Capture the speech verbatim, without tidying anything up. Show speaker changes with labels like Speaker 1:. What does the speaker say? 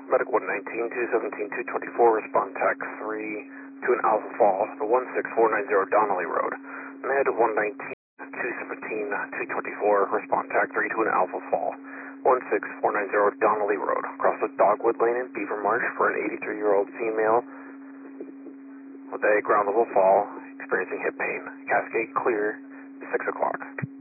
Speaker 1: Medic one nineteen, two seventeen, two twenty-four, respond tac three to an Alpha Fall, the one six four nine zero Donnelly Road. Med one nineteen, two seventeen, two twenty-four, respond tac three to an Alpha Fall, one six four nine zero Donnelly Road. Cross the Dogwood Lane in Beaver Marsh for an eighty-three-year-old female with a ground level fall, experiencing hip pain. Cascade clear, six o'clock.